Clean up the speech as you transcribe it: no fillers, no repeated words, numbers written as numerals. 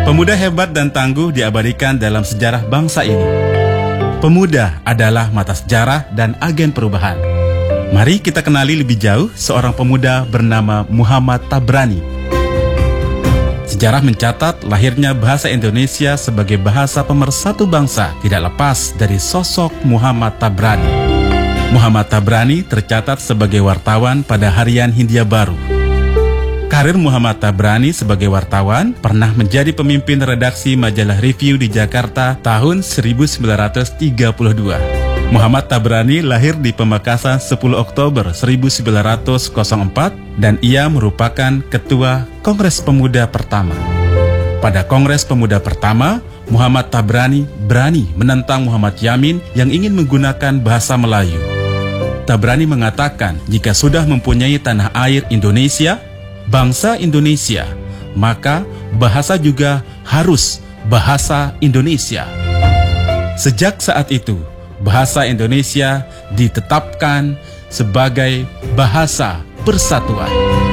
Pemuda hebat dan tangguh diabadikan dalam sejarah bangsa ini. Pemuda adalah mata sejarah dan agen perubahan. Mari kita kenali lebih jauh seorang pemuda bernama Muhammad Tabrani. Sejarah mencatat lahirnya bahasa Indonesia sebagai bahasa pemersatu bangsa tidak lepas dari sosok Muhammad Tabrani. Muhammad Tabrani tercatat sebagai wartawan pada harian Hindia Baru. Karir Muhammad Tabrani sebagai wartawan pernah menjadi pemimpin redaksi majalah Review di Jakarta tahun 1932. Muhammad Tabrani lahir di Pamekasan 10 Oktober 1904 dan ia merupakan ketua Kongres Pemuda pertama. Pada Kongres Pemuda pertama, Muhammad Tabrani berani menentang Muhammad Yamin yang ingin menggunakan bahasa Melayu. Tabrani mengatakan jika sudah mempunyai tanah air Indonesia, bangsa Indonesia, maka bahasa juga harus bahasa Indonesia. Sejak saat itu, bahasa Indonesia ditetapkan sebagai bahasa persatuan.